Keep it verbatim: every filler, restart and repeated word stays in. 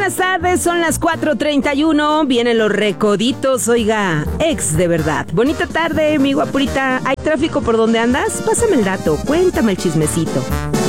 buenas tardes, son las cuatro treinta y uno, vienen los recoditos, oiga, ex de verdad. Bonita tarde, mi guapurita. ¿Hay tráfico por donde andas? Pásame el dato, cuéntame el chismecito.